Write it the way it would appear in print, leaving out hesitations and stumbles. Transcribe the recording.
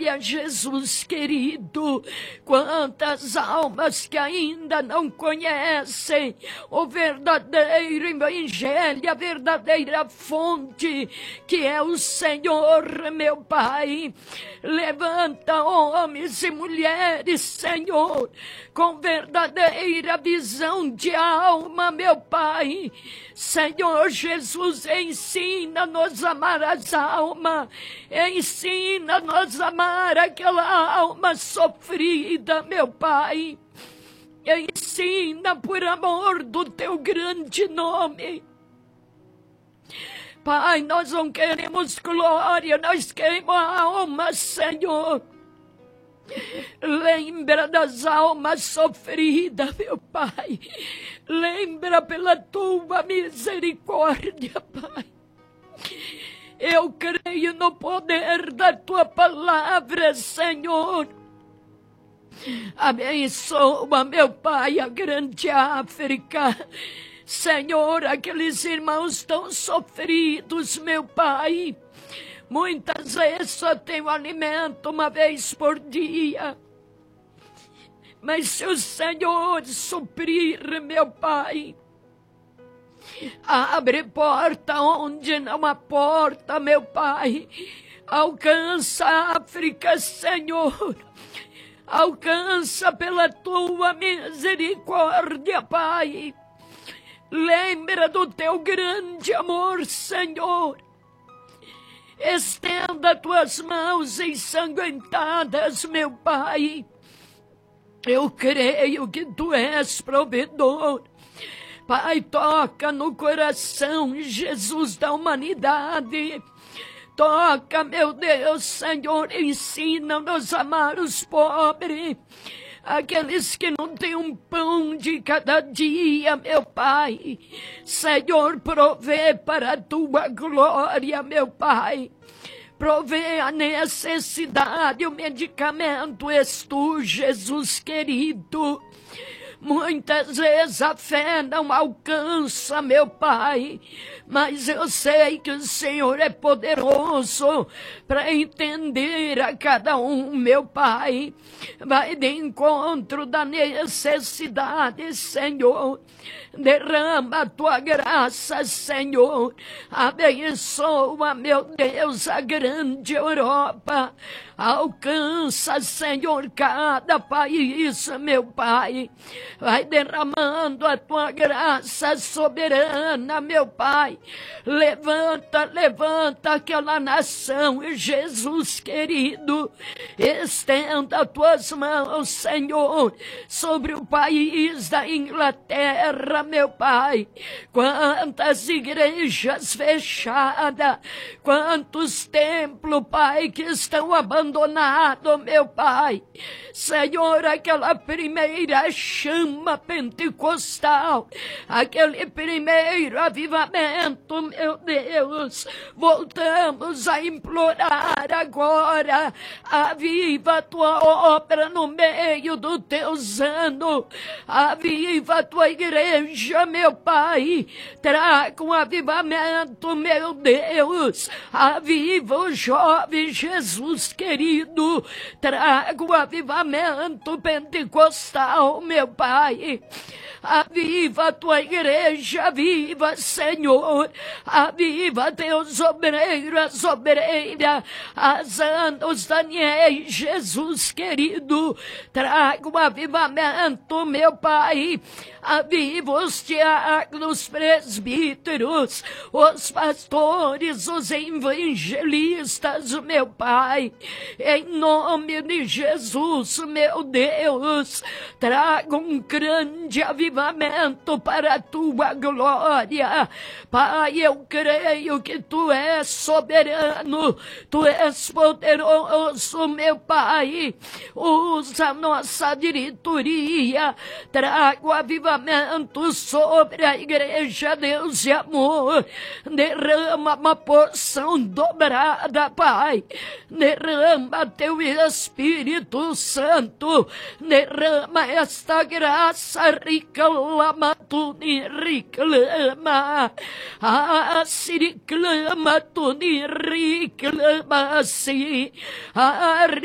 Glória a Jesus querido. Quantas almas que ainda não conhecem o verdadeiro evangelho, a verdadeira fonte, que é o Senhor, meu Pai. Levanta homens e mulheres, Senhor, com verdadeira visão de alma, meu Pai. Senhor Jesus, ensina-nos a amar as almas, ensina-nos a amar aquela alma sofrida, meu Pai. Ensina por amor do teu grande nome. Pai, nós não queremos glória, nós queremos a alma, Senhor. Lembra das almas sofridas, meu Pai. Lembra pela tua misericórdia, Pai. Eu creio no poder da tua palavra, Senhor. Abençoa, meu Pai, a grande África. Senhor, aqueles irmãos tão sofridos, meu Pai. Muitas vezes só tem o alimento uma vez por dia. Mas se o Senhor suprir, meu Pai, abre porta onde não há porta, meu Pai. Alcança a África, Senhor. Alcança pela tua misericórdia, Pai. Lembra do teu grande amor, Senhor. Estenda tuas mãos ensanguentadas, meu Pai. Eu creio que tu és provedor. Pai, toca no coração, Jesus, da humanidade. Toca, meu Deus, Senhor, ensina-nos a amar os pobres. Aqueles que não têm um pão de cada dia, meu Pai. Senhor, provê para a tua glória, meu Pai. Provê a necessidade, o medicamento és tu, Jesus querido. Muitas vezes a fé não alcança, meu Pai, mas eu sei que o Senhor é poderoso para entender a cada um, meu Pai. Vai de encontro da necessidade, Senhor. Derrama a tua graça, Senhor. Abençoa, meu Deus, a grande Europa. Alcança, Senhor, cada país, meu Pai. Vai derramando a tua graça soberana, meu Pai. Levanta, levanta aquela nação, Jesus querido. Estenda as tuas mãos, Senhor, sobre o país da Inglaterra, meu Pai. Quantas igrejas fechadas, quantos templos, Pai, que estão abandonados, meu Pai. Senhor, aquela primeira chama pentecostal, aquele primeiro avivamento, meu Deus, voltamos a implorar agora. Aviva a tua obra no meio do teu zano, aviva a tua igreja, meu Pai. Traga um avivamento, meu Deus. Aviva o jovem, Jesus querido. Traga um avivamento pentecostal, meu Pai. Aviva a tua igreja, aviva, Senhor. Aviva teus obreiros, as obreiras, as Anos, Daniel, Jesus querido. Traga um avivamento, meu Pai. Aviva os diáconos, presbíteros, os pastores, os evangelistas, meu Pai. Em nome de Jesus, meu Deus, traga um grande avivamento para a tua glória. Pai, eu creio que tu és soberano, tu és poderoso, meu Pai. Usa a nossa diretoria, traga o avivamento sobre a igreja, Deus de amor. Derrama uma porção dobrada, Pai. Derrama teu Espírito Santo. Derrama esta graça, reclama tudo e reclama. Ah, se reclama tudo e reclama, sim. Ah,